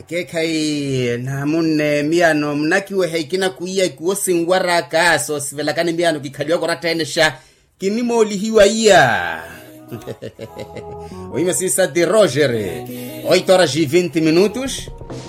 ke kai na munne miano mnakiwe haikina kuia kuosi ngwara kaso sivela kani miano kikaliwa kwa rataenesha kinimo lihiwa ia. Oime sisa de Roger. 8 horas e 20 minutos.